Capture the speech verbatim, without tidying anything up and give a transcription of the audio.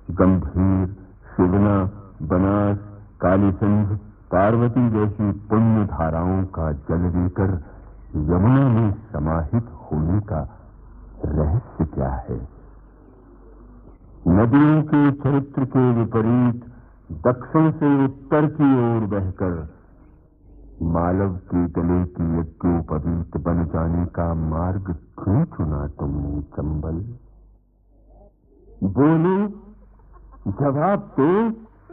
गंभीर, शिवना, बनास, कालीसिंध, पार्वती जैसी पुण्य धाराओं का जल लेकर यमुना में समाहित होने का रहस्य क्या है? नदियों के चरित्र के विपरीत दक्षिण से उत्तर की ओर बहकर मालव के गले की यज्ञोपवीत बन जाने का मार्ग क्यों चुना तुमने चंबल? बोलो, जवाब दो।